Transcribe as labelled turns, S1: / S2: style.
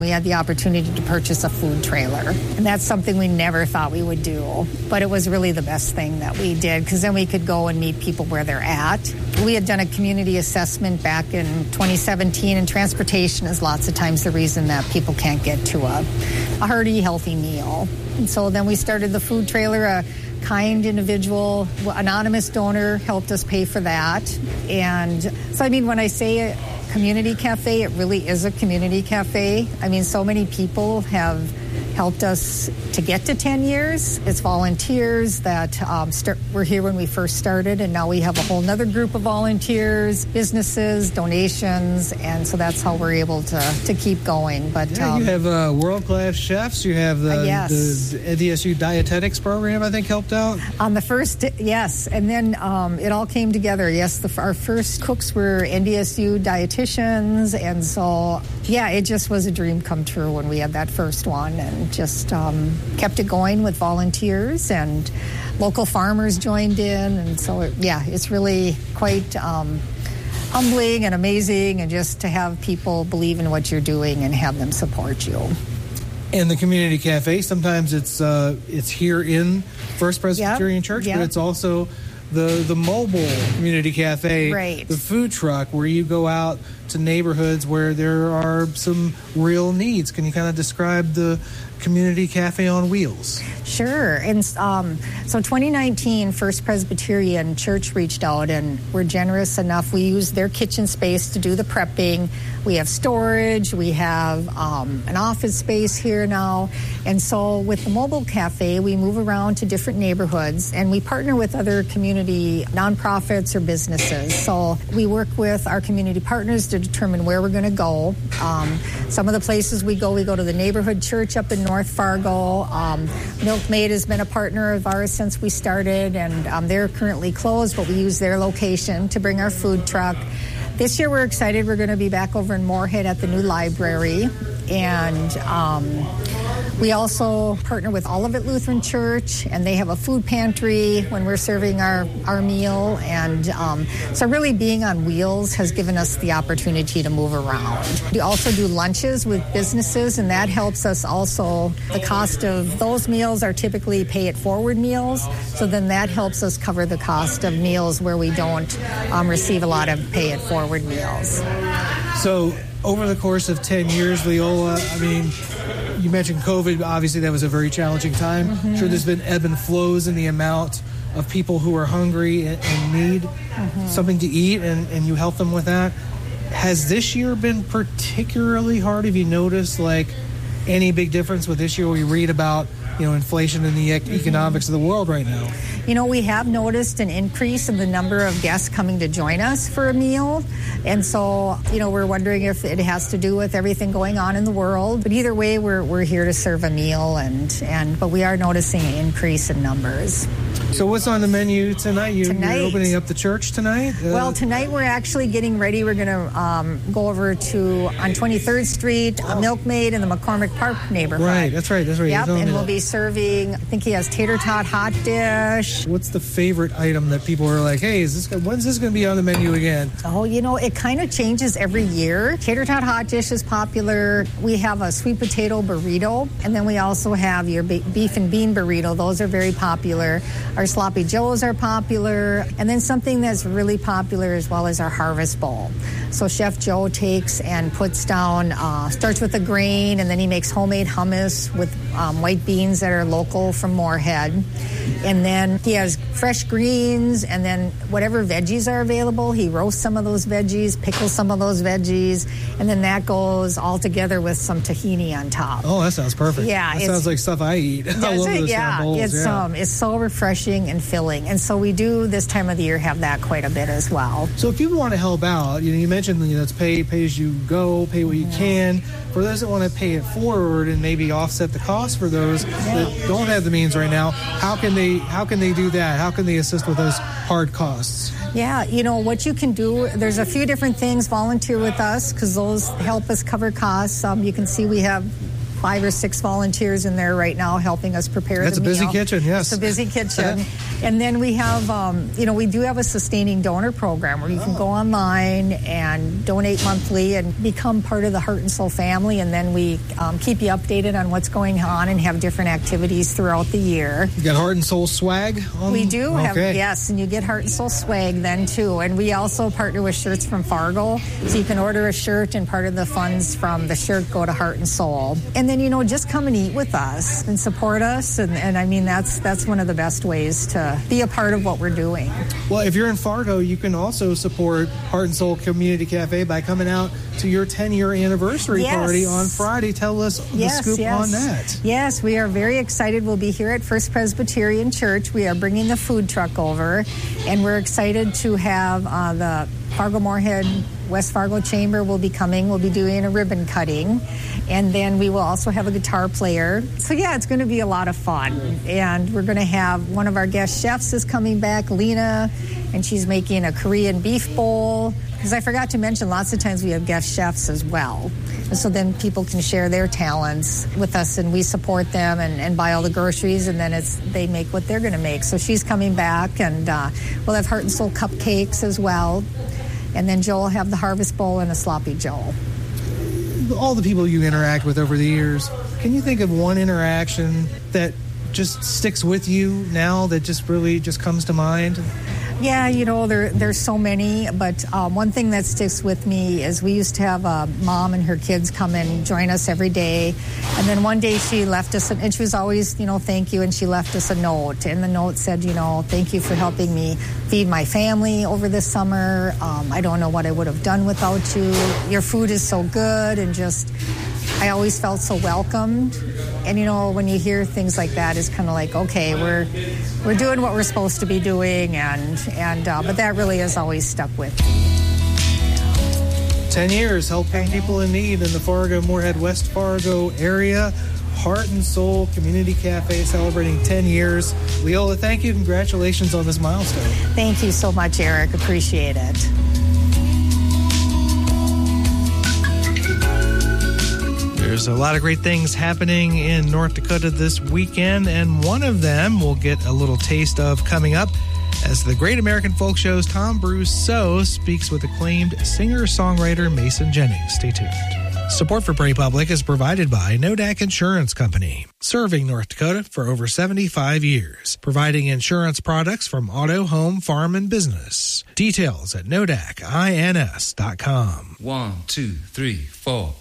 S1: We had the opportunity to purchase a food trailer, and that's something we never thought we would do. But it was really the best thing that we did, because then we could go and meet people where they're at. We had done a community assessment back in 2017, and transportation is lots of times the reason that people can't get to a hearty, healthy meal. And so then we started the food trailer. A kind individual, anonymous donor helped us pay for that. And so, I mean, when I say community cafe, it really is a community cafe. I mean, so many people have helped us to get to 10 years. It's volunteers that were here when we first started, and now we have a whole other group of volunteers, businesses, donations, and so that's how we're able to keep going. But
S2: you have world-class chefs. You have the NDSU dietetics program, I think, helped out.
S1: On the first, yes, and then it all came together. Yes, our first cooks were NDSU dietitians, and so, yeah, it just was a dream come true when we had that first one, and just kept it going with volunteers, and local farmers joined in, and so it's really quite humbling and amazing, and just to have people believe in what you're doing and have them support you.
S2: And the community cafe, sometimes it's here in First Presbyterian Church, but it's also the mobile community cafe,
S1: right.
S2: The food truck, where you go out to neighborhoods where there are some real needs. Can you kind of describe the community cafe on wheels?
S1: Sure. And so 2019, First Presbyterian Church reached out and were generous enough. We used their kitchen space to do the prepping. We have storage. We have an office space here now. And so with the mobile cafe, we move around to different neighborhoods, and we partner with other community nonprofits or businesses. So we work with our community partners to determine where we're going to go. Some of the places we go to the neighborhood church up in North Fargo. Milkmaid has been a partner of ours since we started, and they're currently closed, but we use their location to bring our food truck. This year we're excited. We're going to be back over in Moorhead at the new library, and we also partner with Olivet Lutheran Church, and they have a food pantry when we're serving our meal. And so really being on wheels has given us the opportunity to move around. We also do lunches with businesses, and that helps us also. The cost of those meals are typically pay-it-forward meals, so then that helps us cover the cost of meals where we don't receive a lot of pay-it-forward meals.
S2: So over the course of 10 years, Leola, I mean, you mentioned COVID. Obviously, that was a very challenging time. Mm-hmm. Sure, there's been ebb and flows in the amount of people who are hungry and need something to eat, and you help them with that. Has this year been particularly hard? Have you noticed, like, any big difference with this year where you read about, inflation in the economics of the world right now?
S1: We have noticed an increase in the number of guests coming to join us for a meal. And so, we're wondering if it has to do with everything going on in the world. But either way, we're here to serve a meal, but we are noticing an increase in numbers.
S2: So what's on the menu tonight? You're opening up the church tonight?
S1: Well, tonight we're actually getting ready. We're going to go over to, on 23rd Street, Milkmaid in the McCormick Park neighborhood.
S2: Right, that's right.
S1: Yep, and we'll be serving, I think he has tater tot hot dish.
S2: What's the favorite item that people are like, hey, when's this going to be on the menu again?
S1: Oh, it kind of changes every year. Tater tot hot dish is popular. We have a sweet potato burrito, and then we also have your beef and bean burrito. Those are very popular. Our sloppy joes are popular, and then something that's really popular as well as our harvest bowl. So Chef Joe takes and puts down, starts with a grain, and then he makes homemade hummus with white beans that are local from Moorhead. And then he has fresh greens, and then whatever veggies are available, he roasts some of those veggies, pickles some of those veggies, and then that goes all together with some tahini on top.
S2: Oh, that sounds perfect.
S1: Yeah.
S2: That sounds like stuff I eat. I love those kind of bowls.
S1: It's so refreshing and filling. And so we do this time of the year have that quite a bit as well.
S2: So if people want to help out, you mentioned it's pay as you go, pay what you can. For those that want to pay it forward and maybe offset the cost for those that don't have the means right now, how can they do that? How can they assist with those hard costs?
S1: Yeah, what you can do, there's a few different things. Volunteer with us because those help us cover costs. You can see we have 5 or 6 volunteers in there right now helping us prepare
S2: That's
S1: the meal.
S2: That's a busy kitchen, yes.
S1: It's a busy kitchen. And then we have, we do have a sustaining donor program where you can go online and donate monthly and become part of the Heart and Soul family. And then we keep you updated on what's going on and have different activities throughout the year.
S2: You got Heart and Soul swag on?
S1: We do have,
S2: okay.
S1: yes, and you get Heart and Soul swag then too. And we also partner with Shirts from Fargo, so you can order a shirt and part of the funds from the shirt go to Heart and Soul. And then, just come and eat with us and support us. And I mean, that's one of the best ways to be a part of what we're doing.
S2: Well, if you're in Fargo, you can also support Heart and Soul Community Cafe by coming out to your 10-year anniversary party on Friday. Tell us the scoop on that.
S1: Yes, we are very excited. We'll be here at First Presbyterian Church. We are bringing the food truck over, and we're excited to have the Fargo-Moorhead West Fargo Chamber will be coming. We'll be doing a ribbon cutting, and then we will also have a guitar player. So yeah, it's going to be a lot of fun. And we're going to have one of our guest chefs is coming back, Lena, and she's making a Korean beef bowl. Because I forgot to mention, lots of times we have guest chefs as well. And so then people can share their talents with us, and we support them and buy all the groceries, and then they make what they're going to make. So she's coming back, and we'll have Heart and Soul cupcakes as well. And then Joe will have the Harvest Bowl and a Sloppy Joe.
S2: All the people you interact with over the years, can you think of one interaction that just sticks with you now that just really just comes to mind?
S1: Yeah, there's so many, but one thing that sticks with me is we used to have a mom and her kids come and join us every day. And then one day she left us, and she was always, thank you, and she left us a note. And the note said, thank you for helping me feed my family over this summer. I don't know what I would have done without you. Your food is so good, and just, I always felt so welcomed. And, when you hear things like that, it's kind of like, okay, we're doing what we're supposed to be doing, but that really has always stuck with me.
S2: 10 years helping people in need in the Fargo-Moorhead, West Fargo area. Heart and Soul Community Cafe celebrating 10 years. Leola, thank you. Congratulations on this milestone.
S1: Thank you so much, Eric. Appreciate it.
S2: There's a lot of great things happening in North Dakota this weekend, and one of them we'll get a little taste of coming up as the Great American Folk Show's Tom Brousseau speaks with acclaimed singer-songwriter Mason Jennings. Stay tuned. Support for Prairie Public is provided by Nodak Insurance Company, serving North Dakota for over 75 years, providing insurance products from auto, home, farm, and business. Details at nodakins.com.
S3: 1, 2, 3, 4.